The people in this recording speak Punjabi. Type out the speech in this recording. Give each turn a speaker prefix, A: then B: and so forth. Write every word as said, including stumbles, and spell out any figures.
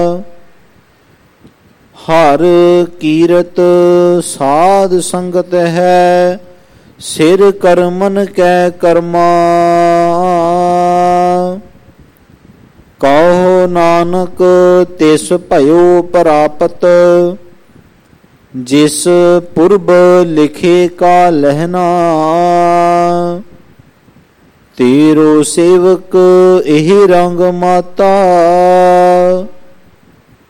A: ਹਰ ਕੀਰਤ ਸਾਧ ਸੰਗਤ ਹੈ, ਸਿਰ ਕਰਮਨ ਕੈ ਕਰਮਾ। ਕਹੋ ਨਾਨਕ ਤਿਸ ਭਇਓ ਪ੍ਰਾਪਤ, ਜਿਸ ਪੁਰਬ ਲਿਖੇ ਕਾ ਲਹਿਣਾ। ਤੇਰੋ ਸੇਵਕ ਇਹ ਰੰਗ ਮਾਤਾ,